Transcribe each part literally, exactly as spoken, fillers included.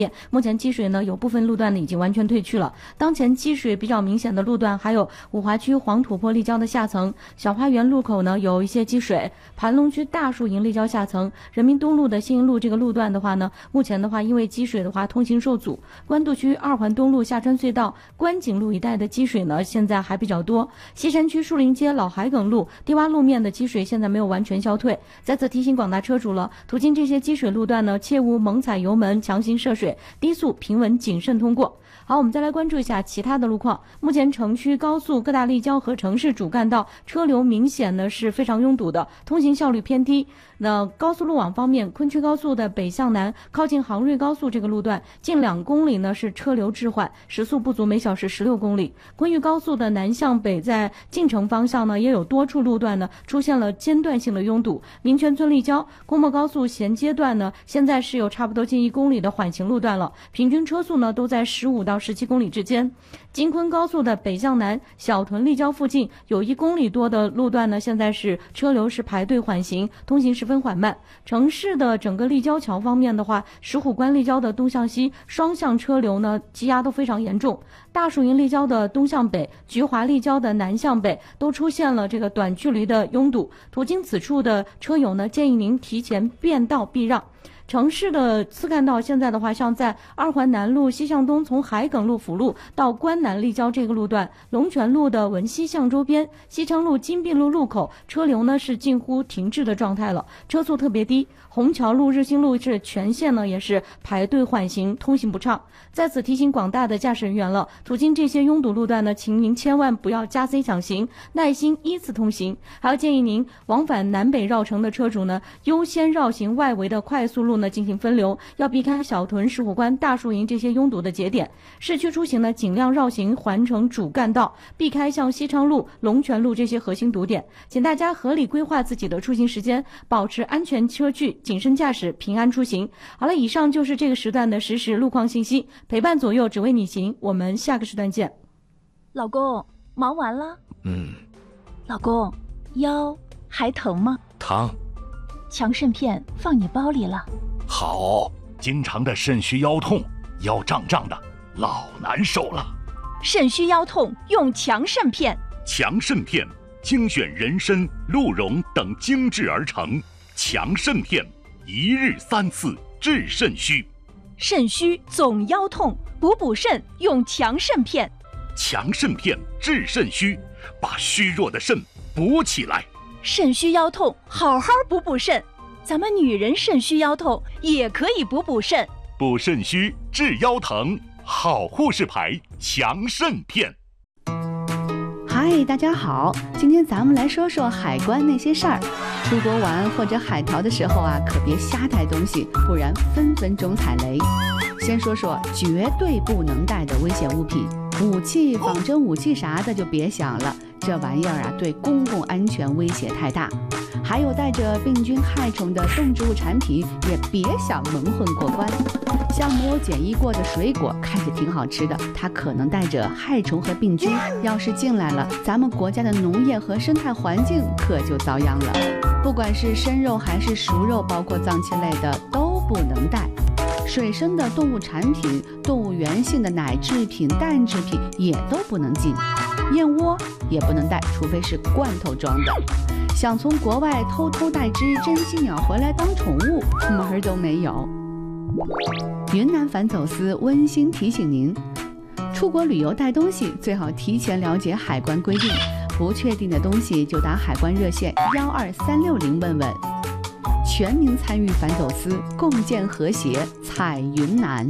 目前积水呢，有部分路段呢已经完全退去了。当前积水比较明显的路段还有五华区黄土坡立交的下层，小花园路口呢有一些积水，盘龙区大树营立交下层，人民东路的新营路这个路段的话呢，目前的话因为积水的话通行受阻。官渡区二环东路下川隧道、观景路一带的积水呢现在还比较多。西山区树林街老海埂路低洼路面的积水现在没有完全消退。在此提醒广大车主了，途经这些积水路段呢，切勿猛踩油门强行涉水，低速平稳谨慎通过。好，我们再来关注一下其他的路况。目前城区高速各大立交和城市主干道车流明显呢是非常拥堵的，通行效率偏低。那高速路网方面，昆区高速的北向南靠近杭瑞高速这个路段近两公里呢是车流滞缓，时速不足每小时十六公里。昆玉高速的南向北在进城方向呢也有多处路段呢出现了间断性的拥堵。民权村立交、公莫高速衔接段呢现在是有差不多近一公里的缓行路段了，平均车速呢都在十五到十七公里之间。京昆高速的北向南小屯立交附近有一公里多的路段呢，现在是车流是排队缓行，通行十分缓慢。城市的整个立交桥方面的话，石虎关立交的东向西双向车流呢积压都非常严重，大树营立交的东向北、菊华立交的南向北都出现了这个短距离的拥堵，途经此处的车友呢建议您提前变道避让。城市的次干道现在的话，像在二环南路西向东，从海埂路辅路到关南立交这个路段，龙泉路的文西向周边、西昌路金碧路路口车流呢是近乎停滞的状态了，车速特别低。虹桥路、日新路是全线呢也是排队缓行，通行不畅。在此提醒广大的驾驶人员了，途经这些拥堵路段呢，请您千万不要加 C 抢行，耐心依次通行。还要建议您往返南北绕城的车主呢，优先绕行外围的快速路呢进行分流，要避开小屯、石虎关、大树营这些拥堵的节点。市区出行呢，尽量绕行环城主干道，避开像西昌路、龙泉路这些核心堵点。请大家合理规划自己的出行时间，保持安全车距，谨慎驾驶，平安出行。好了，以上就是这个时段的实时路况信息，陪伴左右，只为你行。我们下个时段见。 老公，忙完了？ 嗯。 老公，腰还疼吗？ 疼。 强肾片放你包里了。 好，经常的肾虚腰痛，腰胀胀的，老难受了。 肾虚腰痛用强肾片。 强肾片精选人参、鹿茸等精制而成，强肾片一日三次治肾虚。 肾虚总腰痛，补补肾用强肾片。 强肾片治肾虚，把虚弱的肾补起来。 肾虚腰痛，好好补补肾。咱们女人肾虚腰痛也可以补补肾， 补肾虚治腰疼，好护士牌强肾片。 嗨，大家好，今天咱们来说说海关那些事儿。出国玩或者海淘的时候啊，可别瞎带东西，不然分分钟踩雷。先说说绝对不能带的危险物品，武器、仿真武器啥的就别想了，这玩意儿啊对公共安全威胁太大。还有带着病菌害虫的动植物产品，也别想蒙混过关。像没有检疫过的水果，看着挺好吃的，它可能带着害虫和病菌，要是进来了，咱们国家的农业和生态环境可就遭殃了。不管是生肉还是熟肉，包括脏器类的都不能带。水生的动物产品、动物源性的奶制品、蛋制品也都不能进。燕窝也不能带，除非是罐头装的。想从国外偷偷带只珍稀鸟回来当宠物，门儿都没有。云南反走私温馨提醒您，出国旅游带东西最好提前了解海关规定，不确定的东西就打海关热线幺二三六零问问。全民参与反走私，共建和谐，彩云南。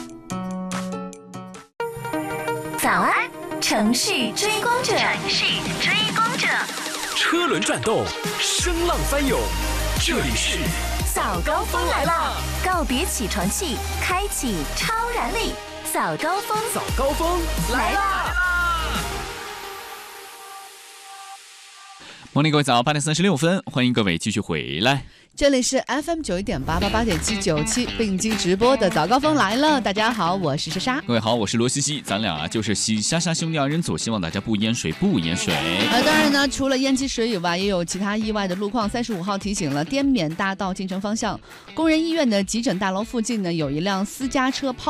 早安，城市追光者，城市追光者。 车轮转动，声浪翻涌，这里是早高峰来了，告别起床气，开启超燃力，早高峰， 早高峰来啦！ morning，各位早，八点三十六分，欢迎各位继续回来。 这里是 F M 九一点八八八点七九七并机直播的早高峰来了，大家好，我是莎莎。 各位好，我是罗西西，咱俩啊就是西莎莎兄弟二人组，希望大家不淹水不淹水。 呃，当然呢，除了淹积水以外，也有其他意外的路况。三十五号提醒了，滇缅大道进城方向，工人医院的急诊大楼附近呢，有一辆私家车抛